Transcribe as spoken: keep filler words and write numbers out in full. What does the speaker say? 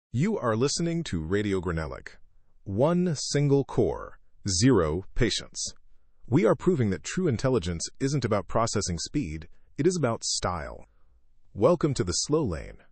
You are listening to Radio Granellic. One single core, zero patience. We are proving that true intelligence isn't about processing speed, it is about style. Welcome to the slow lane,